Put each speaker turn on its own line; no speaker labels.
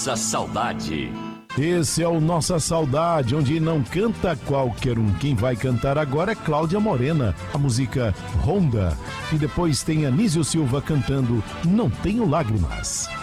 Nossa Saudade.
Esse é o Nossa Saudade, onde não canta qualquer um. Quem vai cantar agora é Cláudia Morena, a música Ronda. E depois tem Anísio Silva cantando Não Tenho Lágrimas.